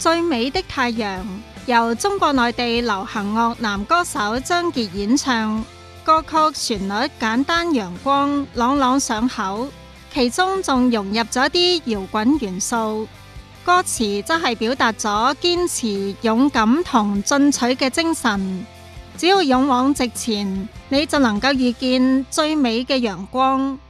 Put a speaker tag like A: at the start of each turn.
A: 最美的太陽由中國內地流行樂男歌手張傑演唱，歌曲旋律簡單陽光，朗朗上口，其中仲融入咗啲搖滾元素。歌詞則係表達咗堅持、勇敢同進取嘅精神。只要勇往直前，你就能夠遇見最美嘅陽光。